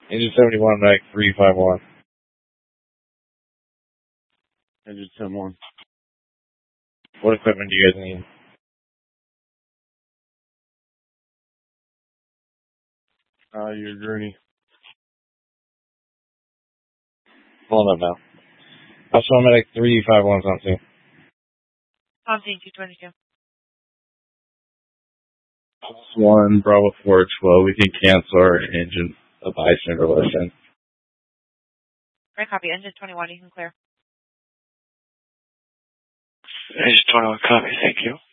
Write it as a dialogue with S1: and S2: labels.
S1: Engine 71, Mike 351.
S2: Engine 71.
S1: What equipment do you guys need?
S2: Your journey.
S1: Pulling up now. Also, Medic 351's on scene.
S3: On scene 222.
S1: +1, Bravo 412. We can cancel our engine of bystander listen.
S3: Right, copy. Engine 21, you can clear.
S4: Engine 21, copy. Thank you.